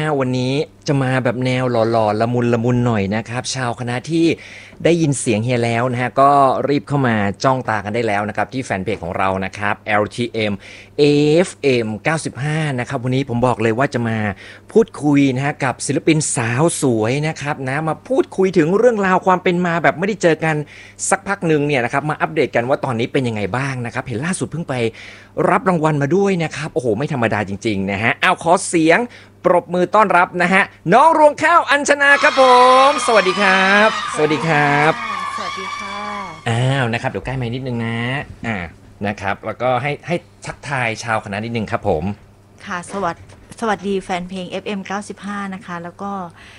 วันนี้จะมาแบบแนวหล่อๆละมุนละมุนหน่อยนะครับชาวคณะที่ได้ยินเสียงเฮียแล้วนะฮะก็รีบเข้ามาจ้องตากันได้แล้วนะครับที่แฟนเพจของเรานะครับ LTM AFM 95นะครับวันนี้ผมบอกเลยว่าจะมาพูดคุยนะฮะกับศิลปินสาวสวยนะครับนะมาพูดคุยถึงเรื่องราวความเป็นมาแบบไม่ได้เจอกันสักพักหนึ่งเนี่ยนะครับมาอัปเดตกันว่าตอนนี้เป็นยังไงบ้างนะครับเห็นล่าสุดเพิ่งไปรับรางวัลมาด้วยนะครับโอ้โหไม่ธรรมดาจริงๆนะฮะเอาขอเสียงปรบมือต้อนรับนะฮะน้องรวงข้าวอัญชนาครับผมสวัสดีครับสวัสดีครับสวัสดีค่ะนะครับเดี๋ยวใกล้ไมค์นิดนึงนะนะครับแล้วก็ให้ทักทายชาวคณะนิดนึงครับผมค่ะสวัสดีแฟนเพลง FM 95นะคะแล้วก็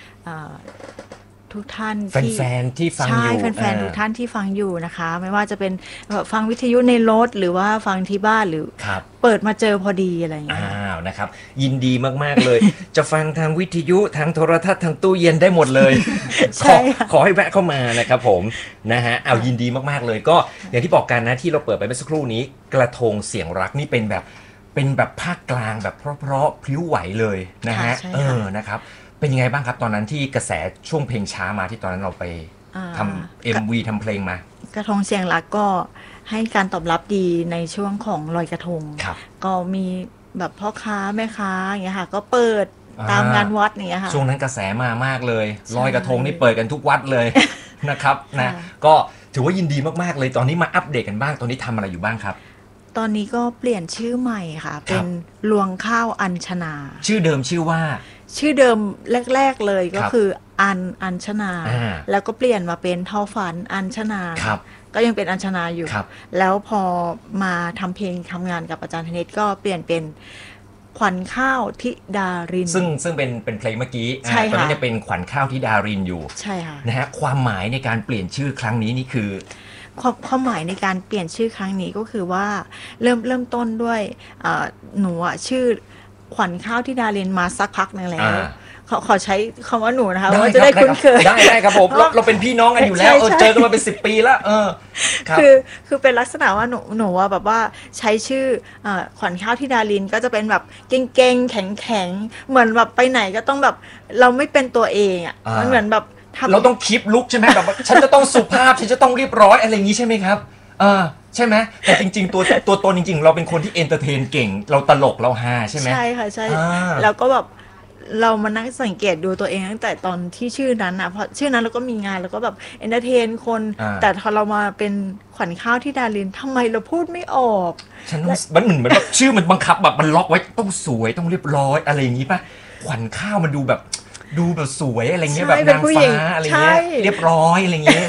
ทุกท่านแฟนๆที่ฟังอยู่ใช่แฟนๆทุกท่านที่ฟังอยู่นะคะไม่ว่าจะเป็นฟังวิทยุในรถหรือว่าฟังที่บ้านหรือเปิดมาเจอพอดีอะไรอย่างเงี้ยนะครับยินดีมากๆเลย จะฟังทางวิทยุทางโทรทัศน์ทางตู้เย็นได้หมดเลย ขอให้แวะเข้ามานะครับผมนะฮะยินดีมากๆเลยก็อย่างที่บอกกันนะที่เราเปิดไปเมื่อสักครู่นี้กระทงเสียงรักนี่เป็นแบบภาคกลางแบบเพราะพลิ้วไหวเลยนะฮะนะครับเป็นยังไงบ้างครับตอนนั้นที่กระแสช่วงเพลงช้ามาที่ตอนนั้นเราไปทำ MV ทำเพลงมากระทงเสียงรักก็ให้การตอบรับดีในช่วงของลอยกระทงก็มีแบบพ่อค้าแม่ค้าอย่างเงี้ยค่ะก็เปิดตามงานวัดอย่างเงี้ยค่ะช่วงนั้นกระแสมามากเลยลอยกระทงนี่เปิดกันทุกวัดเลยนะครับนะก็ถือว่ายินดีมากๆเลยตอนนี้มาอัปเดตกันบ้างตอนนี้ทำอะไรอยู่บ้างครับตอนนี้ก็เปลี่ยนชื่อใหม่ค่ะเป็นรวงข้าวอัญชนาชื่อเดิมชื่อว่าชื่อเดิมแรกๆเลยก็คืออัญชนาแล้วก็เปลี่ยนมาเป็นทอฝันอัญชนาก็ยังเป็นอัญชนาอยู่แล้วพอมาทำเพลงทำงานกับอาจารย์ธเนศก็เปลี่ยนเป็นขวัญข้าวธิดารินซึ่งเป็นเพลงเมื่อกี้ตอนนี้จะเป็นขวัญข้าวธิดารินอยู่ใช่ค่ะนะฮะความหมายในการเปลี่ยนชื่อครั้งนี้นี่คือความหมายในการเปลี่ยนชื่อครั้งนี้ก็คือว่าเริ่มต้นด้วยหนูชื่อขวัญข้าวที่ดาเรนมาสักพักนึงแล้วขอใช้คำว่าหนูนะคะว่าจะได้คุ้นเคยได้ครับผมเราเป็นพี่น้องกันอยู่แล้วเจอกันมาเป็น10 ปีแล้วคือเป็นลักษณะว่าหนูว่าแบบว่าใช้ชื่อขวัญข้าวที่ดารินก็จะเป็นแบบเก่งๆแข็งๆเหมือนแบบไปไหนก็ต้องแบบเราไม่เป็นตัวเองมันเหมือนแบบเราต้องคีปลุกใช่ไหมแบบฉันจะต้องสุภาพฉันจะต้องเรียบร้อยอะไรอย่างนี้ใช่ไหมครับใช่ไหมแต่จริงๆตัวตนจริงๆเราเป็นคนที่เอนเตอร์เทนเก่งเราตลกเราฮาใช่ไหมใช่ค่ะใช่แล้วก็แบบเรามานั่งสังเกตดูตัวเองตั้งแต่ตอนที่ชื่อนั้นเพราะชื่อนั้นเราก็มีงานแล้วก็แบบเอนเตอร์เทนคนแต่พอเรามาเป็นขวัญข้าวที่ดารินทำไมเราพูดไม่ออกฉันมันเหมือนแบบชื่อมันบังคับแบบมันล็อกไว้ต้องสวยต้องเรียบร้อยอะไรอย่างนี้ป่ะขวัญข้าวมันดูแบบสวยอะไรเงี้ยแบบนางฟ้าอะไรเงี้ยเรียบร้อยอะไรเงี้ย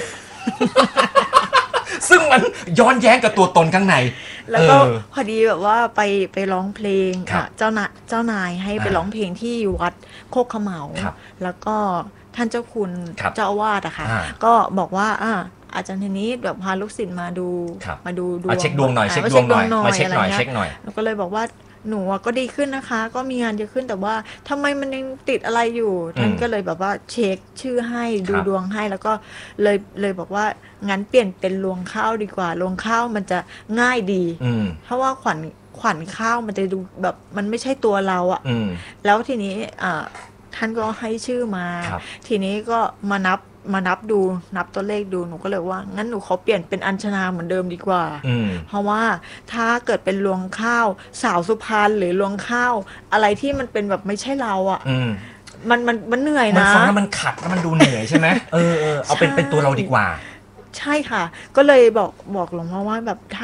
ซึ่งมันย้อนแย้งกับตัวตนข้างในแล้วก็พอดีแบบว่าไปร้องเพลงเจ้านายให้ไปร้องเพลงที่วัดโคกเขมาแล้วก็ท่านเจ้าคุณเจ้าอาวาสอะค่ะก็บอกว่าอาจารย์ทีนี้แบบพาลูกศิษย์มาดูดวงเช็คดวงหน่อยมาเช็คหน่อยแล้วก็เลยบอกว่าหนูก็ดีขึ้นนะคะก็มีงานเยอะขึ้นแต่ว่าทำไมมันยังติดอะไรอยู่ท่านก็เลยแบบว่าเช็คชื่อให้ดูดวงให้แล้วก็เลยบอกว่างั้นเปลี่ยนเป็นรวงข้าวดีกว่ารวงข้าวมันจะง่ายดีเพราะว่าขวัญข้าวมันจะดูแบบมันไม่ใช่ตัวเราแล้วทีนี้ท่านก็ให้ชื่อมาทีนี้ก็มานับดูนับตัวเลขดูหนูก็เลยว่างั้นหนูขอเปลี่ยนเป็นอัญชนาเหมือนเดิมดีกว่าเพราะว่าถ้าเกิดเป็นรวงข้าวสาวสุพรรณหรือรวงข้าวอะไรที่มันเป็นแบบไม่ใช่เรามันเหนื่อยนะมันฟังแล้วมันขัดแล้วมันดูเหนื่อยใช่ไหมเอาเป็นตัวเราดีกว่าใช่ค่ะก็เลยบอกหลวงพ่อว่าแบบ